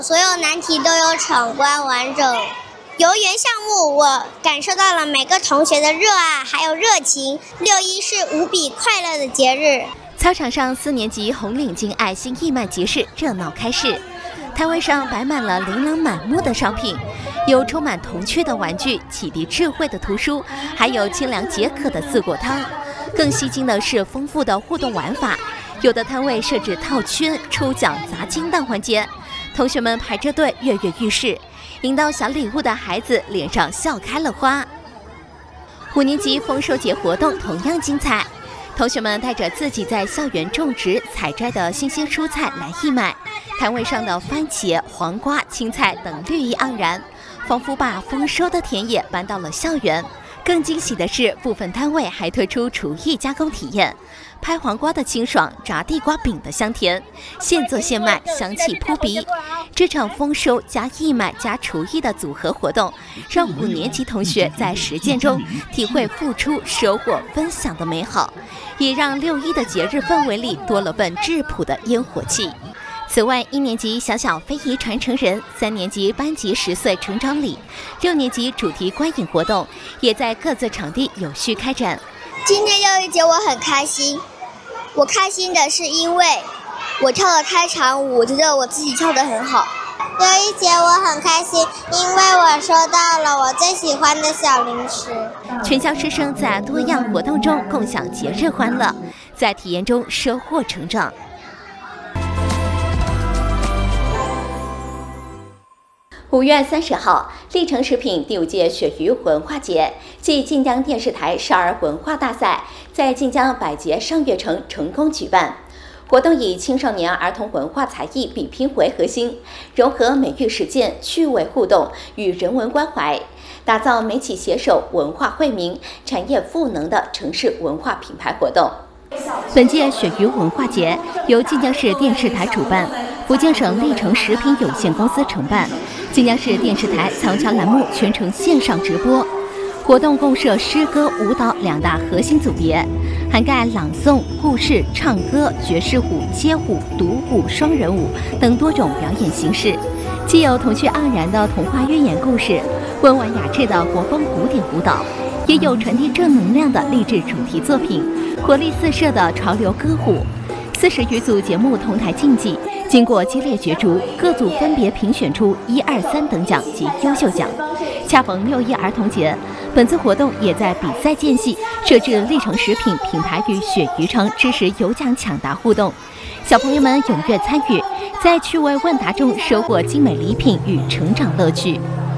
所有难题都有闯关完整。游园项目，我感受到了每个同学的热爱还有热情。6·1是无比快乐的节日。 操场上4年级红领巾爱心义卖集市热闹开市，摊位上摆满了琳琅满目的商品，有充满童趣的玩具、启迪智慧的图书，还有清凉解渴的四果汤。更吸睛的是丰富的互动玩法，有的摊位设置套圈、抽奖、砸金蛋环节，同学们排着队跃跃欲试，赢到小礼物的孩子脸上笑开了花。5年级丰收节活动同样精彩。同学们带着自己在校园种植、采摘的新鲜蔬菜来义卖，摊位上的番茄、黄瓜、青菜等绿意盎然，仿佛把丰收的田野搬到了校园。更惊喜的是，部分摊位还推出厨艺加工体验，拍黄瓜的清爽，炸地瓜饼的香甜，现做现卖，香气扑鼻。这场丰收加义卖加厨艺的组合活动，让5年级同学在实践中体会付出、收获、分享的美好，也让6·1的节日氛围里多了份质朴的烟火气。此外，1年级小小非遗传承人，3年级班级10岁成长礼，6年级主题观影活动也在各自场地有序开展。 今天6·1节我很开心，我开心的是因为我跳了开场舞，我觉得我自己跳得很好。 6·1节我很开心，因为我收到了我最喜欢的小零食。 全校师生在多样活动中共享节日欢乐，在体验中收获成长。5月30号，历城食品第5届鳕鱼文化节暨晋江电视台少儿文化大赛在晋江百节上月城成功举办。活动以青少年儿童文化才艺比拼为核心，融合美育实践、趣味互动与人文关怀，打造媒体携手、文化惠民、产业赋能的城市文化品牌活动。本届鳕鱼文化节由晋江市电视台主办，福建省历城食品有限公司承办，晋江市电视台藏桥栏目全程线上直播。活动共设诗歌、舞蹈2大核心组别，涵盖朗诵、故事、唱歌、爵士舞、街舞、独舞、双人舞等多种表演形式，既有童趣盎然的童话寓言故事，温婉雅致的国风古典舞蹈，也有传递正能量的励志主题作品，活力四射的潮流歌舞。40余组节目同台竞技，经过激烈角逐，各组分别评选出1、2、3等奖及优秀奖。恰逢6·1儿童节，本次活动也在比赛间隙设置历城食品品牌与鳕鱼城知识有奖抢答互动，小朋友们踊跃参与，在趣味问答中收获精美礼品与成长乐趣。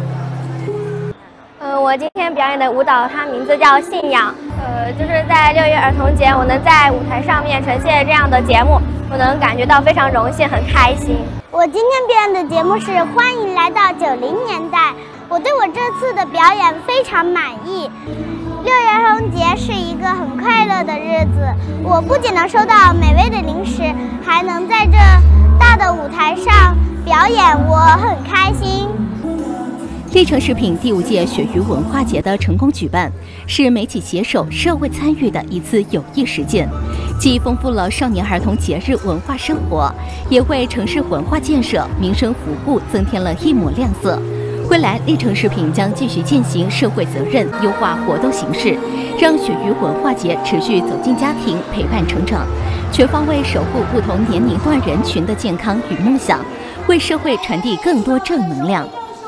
我今天表演的舞蹈，它名字叫信仰。就是在6·1儿童节，我能在舞台上面呈现这样的节目，我能感觉到非常荣幸，很开心。 我今天表演的节目是《欢迎来到90年代》，我对我这次的表演非常满意。6·1儿童节是一个很快乐的日子，我不仅能收到美味的零食，还能在这大的舞台上表演，我很开心。 历城食品第5届鳕鱼文化节的成功举办，是媒体携手、社会参与的一次有益实践，既丰富了少年儿童节日文化生活，也为城市文化建设、民生服务增添了一抹亮色。未来，历城食品将继续践行社会责任，优化活动形式，让鳕鱼文化节持续走进家庭，陪伴成长，全方位守护不同年龄段人群的健康与梦想，为社会传递更多正能量。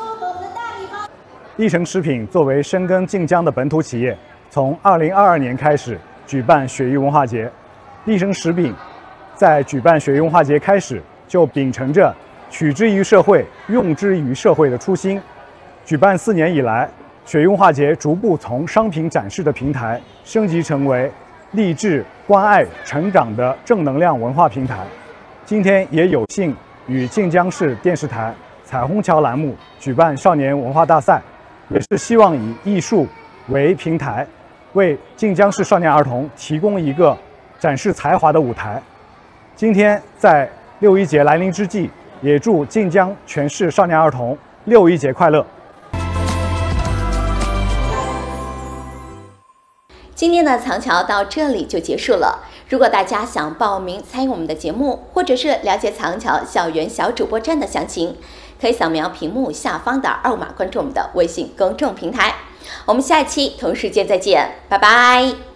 历城食品作为深耕晋江的本土企业，从2022年开始举办鳕鱼文化节。历城食品在举办鳕鱼文化节开始就秉承着取之于社会、用之于社会的初心。举办4年以来，鳕鱼文化节逐步从商品展示的平台升级成为励志、关爱、成长的正能量文化平台。今天也有幸与晋江市电视台彩虹桥栏目举办少年文化大赛，也是希望以艺术为平台，为晋江市少年儿童提供一个展示才华的舞台。今天在6·1节来临之际，也祝晋江全市少年儿童6·1节快乐。 今天的藏桥到这里就结束了。如果大家想报名参与我们的节目，或者是了解藏桥校园小主播站的详情， 可以扫描屏幕下方的2维码关注我们的微信公众平台。我们下期同时间再见，拜拜。